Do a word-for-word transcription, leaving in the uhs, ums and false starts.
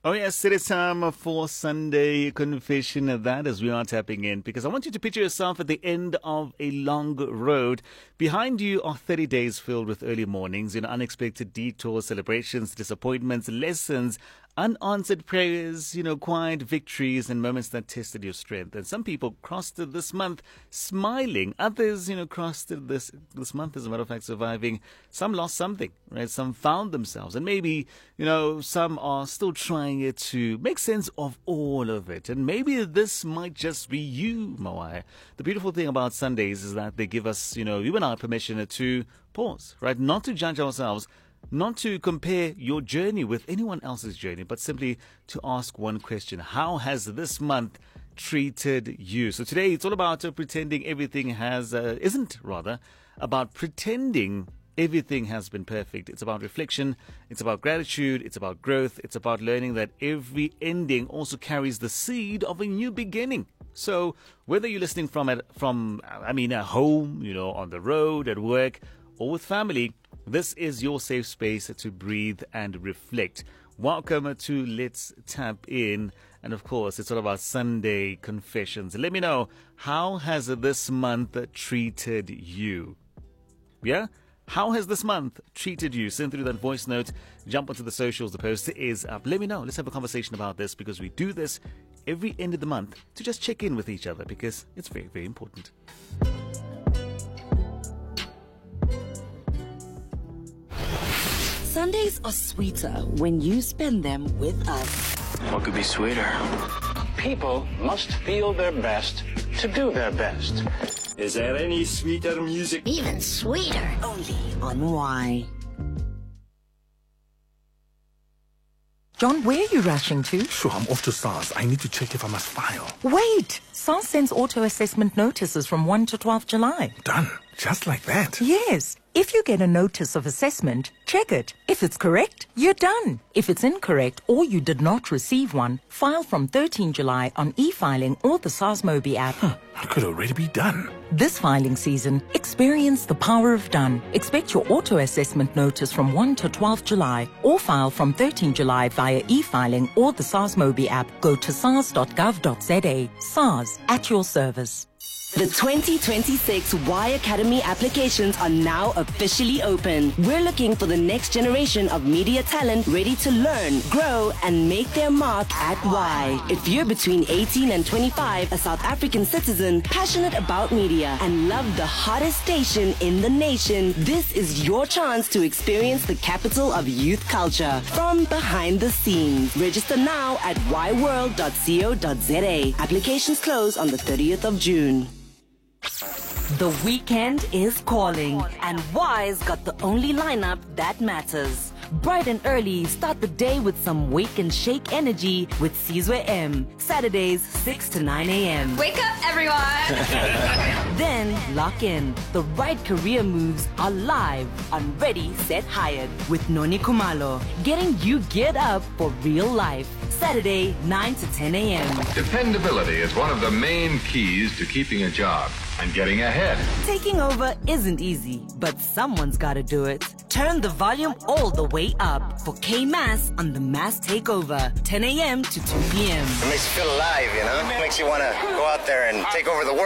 Oh yes, it is time for Sunday Confession. That is, we are tapping in because I want you to picture yourself at the end of a long road. Behind you are thirty days filled with early mornings, you know, unexpected detours, celebrations, disappointments, lessons, unanswered prayers, you know, quiet victories and moments that tested your strength. And some people crossed this month smiling. Others, you know, crossed this this month, as a matter of fact, surviving. Some lost something, right? Some found themselves. And maybe, you know, some are still trying it to make sense of all of it. And maybe this might just be you, Mawai. The beautiful thing about Sundays is that they give us, you know, you and I permission to pause, right? Not to judge ourselves, not to compare your journey with anyone else's journey, but simply to ask one question. How has this month treated you? So today it's all about uh, pretending everything has, uh, isn't rather, about pretending everything has been perfect. It's about reflection. It's about gratitude. It's about growth. It's about learning that every ending also carries the seed of a new beginning. So whether you're listening from, at, from I mean, at home, you know, on the road, at work, or with family, this is your safe space to breathe and reflect. Welcome to Let's Tap In. And of course, it's all about Sunday Confessions. Let me know, how has this month treated you? Yeah? How has this month treated you? Send through that voice note. Jump onto the socials. The post is up. Let me know. Let's have a conversation about this, because we do this every end of the month to just check in with each other, because it's very, very important. Sundays are sweeter when you spend them with us. What could be sweeter? People must feel their best to do their best. Is there any sweeter music? Even sweeter. Only on Y. John, where are you rushing to? Sure, I'm off to SARS. I need to check if I must file. Wait! SARS sends auto-assessment notices from first to twelfth July. Done. Just like that. Yes. If you get a notice of assessment, check it. If it's correct, you're done. If it's incorrect or you did not receive one, file from thirteenth July on e-filing or the SARS Mobi app. Huh, I could already be done. This filing season, experience the power of done. Expect your auto-assessment notice from first to twelfth July or file from thirteenth July via e-filing or the SARS Mobi app. Go to sars dot gov dot za. SARS, at your service. The twenty twenty-six Y Academy applications are now officially open. We're looking for the next generation of media talent ready to learn, grow, and make their mark at Y. If you're between eighteen and twenty-five, a South African citizen, passionate about media, and love the hottest station in the nation, this is your chance to experience the capital of youth culture from behind the scenes. Register now at y world dot co dot za. Applications close on the thirtieth of June. The weekend is calling, and Y's got the only lineup that matters. Bright and early, start the day with some wake and shake energy with Sizwe M. Saturdays, six to nine a.m. Wake up, everyone! Then lock in. The right career moves are live on Ready, Set, Hired with Noni Kumalo, getting you geared up for real life. Saturday, nine to ten a.m. Dependability is one of the main keys to keeping a job and getting ahead. Taking over isn't easy, but someone's got to do it. Turn the volume all the way up for K-Mass on the Mass Takeover, ten a.m. to two p.m. It makes you feel alive, you know? It makes you want to go out there and take over the world.